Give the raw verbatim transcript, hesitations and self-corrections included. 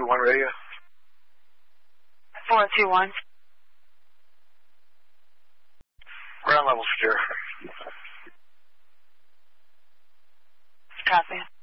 two one radio. four two one. Ground level secure. Copy.